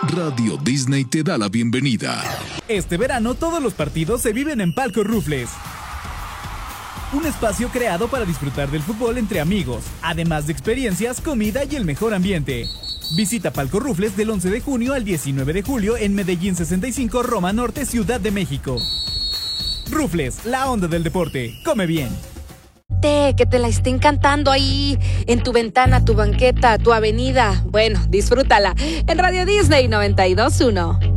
Radio Disney te da la bienvenida. Este verano todos los partidos se viven en Palco Rufles. Un espacio creado para disfrutar del fútbol entre amigos, además de experiencias, comida y el mejor ambiente. Visita Palco Rufles del 11 de junio al 19 de julio en Medellín 65, Roma Norte, Ciudad de México. Rufles, la onda del deporte. Come bien. Que te la estén cantando ahí, en tu ventana, tu banqueta, tu avenida. Bueno, disfrútala en Radio Disney 92.1.